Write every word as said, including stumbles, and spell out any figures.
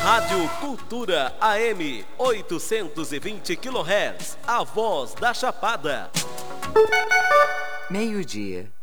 Rádio Cultura A M oitocentos e vinte quilohertz, a voz da Chapada. Meio-dia